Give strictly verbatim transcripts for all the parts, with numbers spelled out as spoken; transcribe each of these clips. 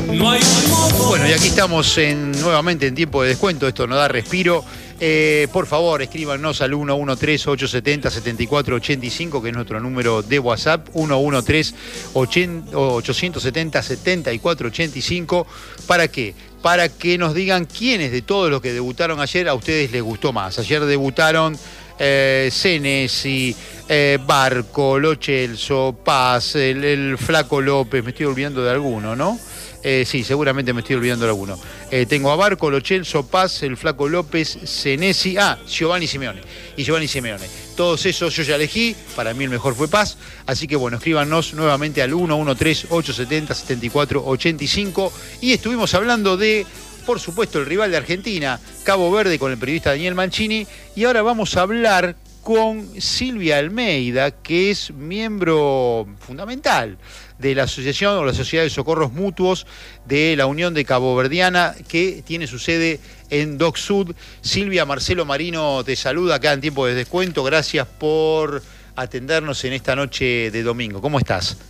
Bueno, y aquí estamos en, nuevamente en tiempo de descuento, esto nos da respiro. Eh, por favor, escríbanos al uno uno tres, ocho siete cero, siete cuatro ocho cinco, que es nuestro número de WhatsApp, uno uno tres, ocho siete cero, siete cuatro ocho cinco. ¿Para qué? Para que nos digan quiénes de todos los que debutaron ayer a ustedes les gustó más. Ayer debutaron eh, Senesi, eh, Barco, Lo Celso, Paz, el, el Flaco López, me estoy olvidando de alguno, ¿no? Eh, sí, seguramente me estoy olvidando de alguno. Eh, tengo a Barco, Lo Celso, Paz, el Flaco López, Senesi, ah, Giovanni Simeone. Y Giovanni Simeone. Todos esos yo ya elegí, para mí el mejor fue Paz. Así que bueno, escríbanos nuevamente al uno uno tres, ocho siete cero, siete cuatro ocho cinco. Y estuvimos hablando de, por supuesto, el rival de Argentina, Cabo Verde, con el periodista Daniel Mancini. Y ahora vamos a hablar con Silvia Almeida, que es miembro fundamental de la asociación o la Sociedad de Socorros Mutuos de la Unión de Caboverdiana, que tiene su sede en Dock Sud. Silvia, Marcelo Marino te saluda acá en tiempo de descuento. Gracias por atendernos en esta noche de domingo. ¿Cómo estás?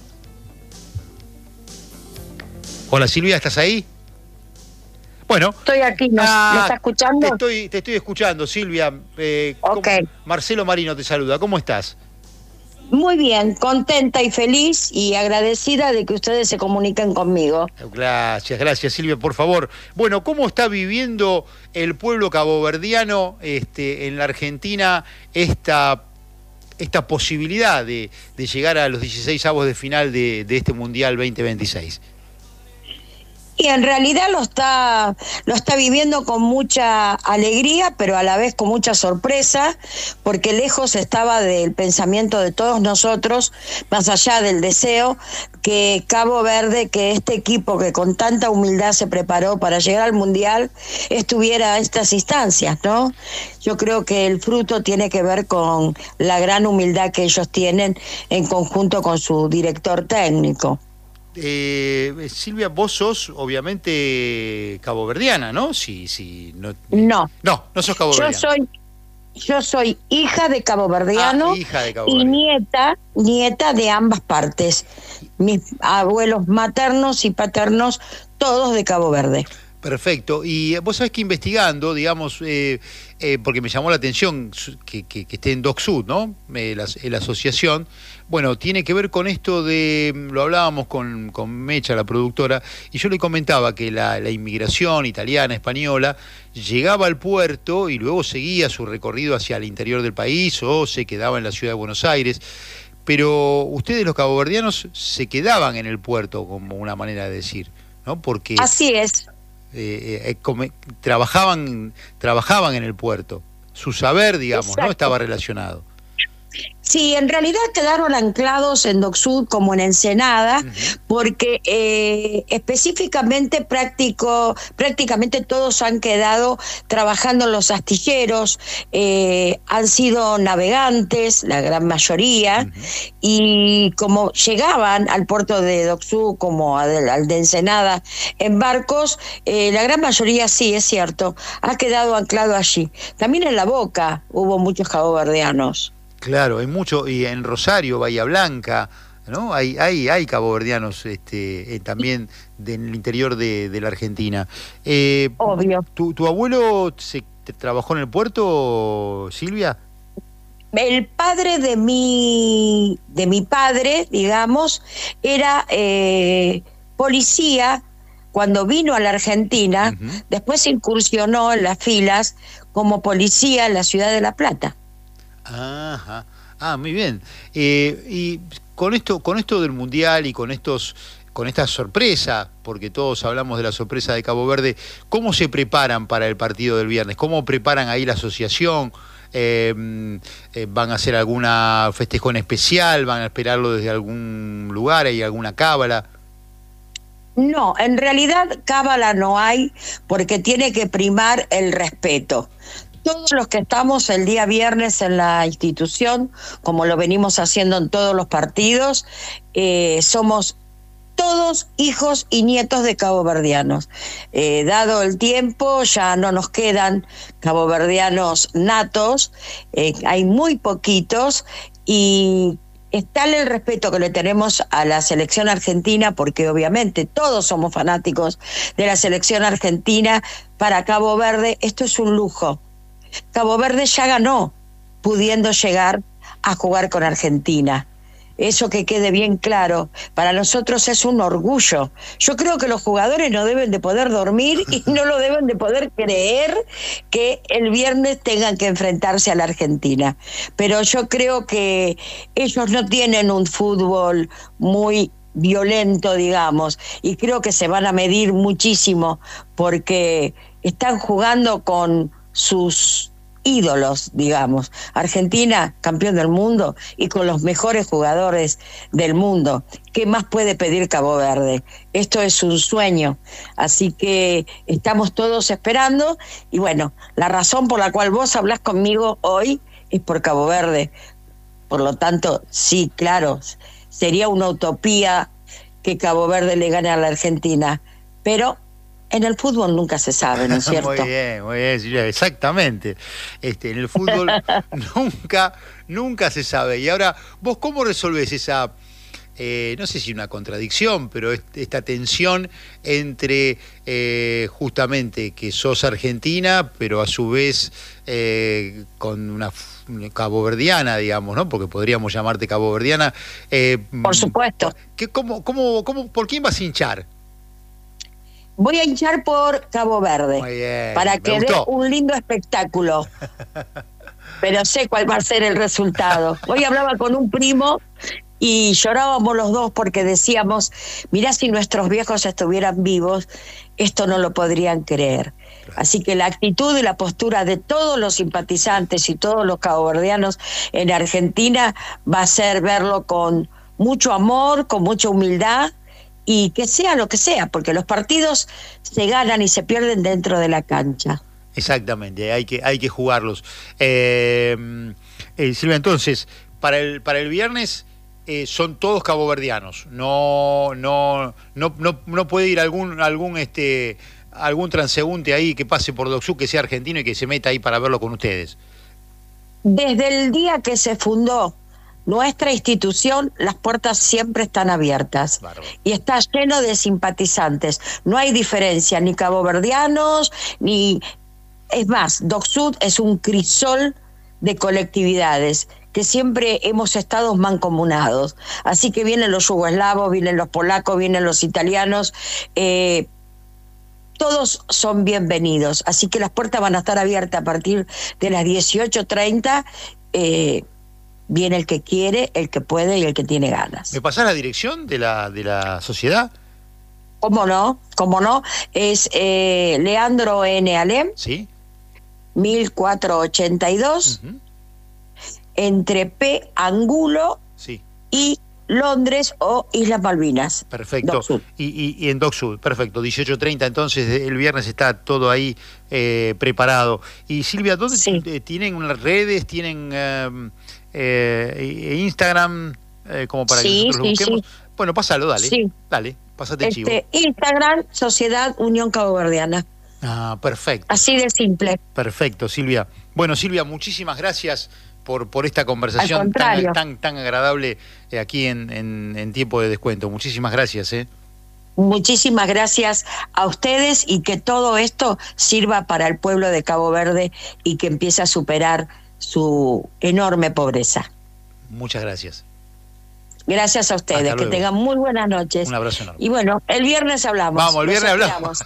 Hola Silvia, ¿estás ahí? Bueno. Estoy aquí, ¿me ah, está escuchando? Te estoy, te estoy escuchando, Silvia. Eh, ok. Marcelo Marino te saluda. ¿Cómo estás? Muy bien, contenta y feliz y agradecida de que ustedes se comuniquen conmigo. Gracias, gracias Silvia, por favor. Bueno, ¿cómo está viviendo el pueblo caboverdiano este, en la Argentina esta, esta posibilidad de, de llegar a los dieciseisavos de final de, de este Mundial veinte veintiséis? Y en realidad lo está, lo está viviendo con mucha alegría, pero a la vez con mucha sorpresa, porque lejos estaba del pensamiento de todos nosotros, más allá del deseo, que Cabo Verde, que este equipo que con tanta humildad se preparó para llegar al Mundial, estuviera a estas instancias, ¿no? Yo creo que el fruto tiene que ver con la gran humildad que ellos tienen en conjunto con su director técnico. Eh, Silvia, vos sos obviamente caboverdiana, ¿no? Sí, sí. No, no. No, no sos caboverdiana. Yo soy, yo soy hija de caboverdiano, ah, hija de y nieta, nieta de ambas partes. Mis abuelos maternos y paternos, todos de Cabo Verde. Perfecto. Y vos sabés que investigando, digamos, eh, eh, porque me llamó la atención que, que, que esté en Dock Sud, ¿no? Eh, la, la asociación. Bueno, tiene que ver con esto de, lo hablábamos con, con Mecha, la productora, y yo le comentaba que la, la inmigración italiana, española, llegaba al puerto y luego seguía su recorrido hacia el interior del país o se quedaba en la ciudad de Buenos Aires. Pero ustedes, los caboverdianos, se quedaban en el puerto, como una manera de decir, ¿no? Porque así es. Eh, eh, come, trabajaban, trabajaban en el puerto. Su saber, digamos, exacto, ¿no? Estaba relacionado. Sí, en realidad quedaron anclados en Dock Sud como en Ensenada, uh-huh, porque eh, específicamente práctico, prácticamente todos han quedado trabajando en los astilleros, eh, han sido navegantes, la gran mayoría, uh-huh, y como llegaban al puerto de Dock Sud como al, al de Ensenada en barcos, eh, la gran mayoría, sí, es cierto, ha quedado anclado allí. También en La Boca hubo muchos caboverdianos. Claro, hay mucho, y en Rosario, Bahía Blanca, ¿no? Hay, hay, hay caboverdianos este, eh, también del interior de, de la Argentina. Eh, Obvio. ¿Tu, tu abuelo se te trabajó en el puerto, Silvia? El padre de mi, de mi padre, digamos, era eh, policía cuando vino a la Argentina, uh-huh, después incursionó en las filas como policía en la ciudad de La Plata. Ajá. Ah, muy bien. Eh, y con esto, con esto del Mundial y con estos, con esta sorpresa, porque todos hablamos de la sorpresa de Cabo Verde, ¿cómo se preparan para el partido del viernes? ¿Cómo preparan ahí la asociación? Eh, eh, ¿Van a hacer alguna festejo en especial? ¿Van a esperarlo desde algún lugar? ¿Hay alguna cábala? No, en realidad cábala no hay, porque tiene que primar el respeto. Todos los que estamos el día viernes en la institución, como lo venimos haciendo en todos los partidos, eh, somos todos hijos y nietos de caboverdianos. Eh, dado el tiempo, ya no nos quedan caboverdianos natos, eh, hay muy poquitos, y es tal el respeto que le tenemos a la selección argentina, porque obviamente todos somos fanáticos de la selección argentina. Para Cabo Verde esto es un lujo. Cabo Verde ya ganó, pudiendo llegar a jugar con Argentina. Eso que quede bien claro, para nosotros es un orgullo. Yo creo que los jugadores no deben de poder dormir y no lo deben de poder creer que el viernes tengan que enfrentarse a la Argentina. Pero yo creo que ellos no tienen un fútbol muy violento, digamos, y creo que se van a medir muchísimo porque están jugando con sus ídolos, digamos. Argentina, campeón del mundo y con los mejores jugadores del mundo. ¿Qué más puede pedir Cabo Verde? Esto es un sueño. Así que estamos todos esperando y bueno, la razón por la cual vos hablás conmigo hoy es por Cabo Verde. Por lo tanto, sí, claro, sería una utopía que Cabo Verde le gane a la Argentina, pero en el fútbol nunca se sabe, ¿no es cierto? Muy bien, muy bien, Silvia, exactamente. Este, en el fútbol nunca, nunca se sabe. Y ahora, ¿vos cómo resolvés esa, eh, no sé si una contradicción, pero esta tensión entre eh, justamente que sos argentina, pero a su vez eh, con una caboverdiana, digamos, ¿no? Porque podríamos llamarte caboverdiana. Eh, Por supuesto. ¿qué, cómo, cómo, cómo, ¿Por quién vas a hinchar? Voy a hinchar por Cabo Verde, muy bien, para que dé un lindo espectáculo. Pero sé cuál va a ser el resultado. Hoy hablaba con un primo y llorábamos los dos porque decíamos, mirá, si nuestros viejos estuvieran vivos, esto no lo podrían creer. Así que la actitud y la postura de todos los simpatizantes y todos los caboverdianos en Argentina va a ser verlo con mucho amor, con mucha humildad, y que sea lo que sea, porque los partidos se ganan y se pierden dentro de la cancha. Exactamente, hay que, hay que jugarlos. Eh, eh, Silvia, entonces, para el, para el viernes eh, son todos caboverdianos, no, no, no, no, no puede ir algún, algún, este, algún transeúnte ahí que pase por Docsud, que sea argentino y que se meta ahí para verlo con ustedes. Desde el día que se fundó nuestra institución, las puertas siempre están abiertas. Bárbaro. Y está lleno de simpatizantes. No hay diferencia, ni caboverdianos, ni... Es más, Docsud es un crisol de colectividades que siempre hemos estado mancomunados. Así que vienen los yugoslavos, vienen los polacos, vienen los italianos. Eh, todos son bienvenidos. Así que las puertas van a estar abiertas a partir de las dieciocho treinta. Eh, Viene el que quiere, el que puede y el que tiene ganas. ¿Me pasás la dirección de la, de la sociedad? ¿Cómo no? ¿Cómo no? Es eh, Leandro N. Alem, ¿sí? mil cuatrocientos ochenta y dos, uh-huh. Entre P. Angulo sí. y Londres o Islas Malvinas. Perfecto. Y, y, y en Docsud, perfecto. dieciocho treinta, entonces el viernes está todo ahí eh, preparado. Y Silvia, ¿dónde sí. tienen unas redes? ¿Tienen eh, eh, Instagram? Eh, como para sí, que nosotros sí, lo busquemos. Sí. Bueno, pásalo, dale. Sí. Dale, pásate este, chivo. Instagram, Sociedad Unión Caboverdiana. Ah, perfecto. Así de simple. Perfecto, Silvia. Bueno, Silvia, muchísimas gracias por, por esta conversación tan, tan, tan agradable eh, aquí en, en, en Tiempo de Descuento. Muchísimas gracias. Eh. Muchísimas gracias a ustedes y que todo esto sirva para el pueblo de Cabo Verde y que empiece a superar su enorme pobreza. Muchas gracias. Gracias a ustedes, que tengan muy buenas noches. Un abrazo enorme. Y bueno, el viernes hablamos. Vamos, el viernes hablamos.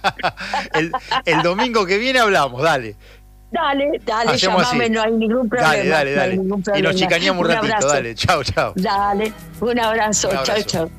el, el domingo que viene hablamos, dale. Dale, dale, llamame, así. No hay ningún problema. Dale, dale, dale. No hay ningún problema. Y nos chicaneamos un, un ratito, abrazo. Dale, chao, chao. Dale, un abrazo, un abrazo. chao, chao.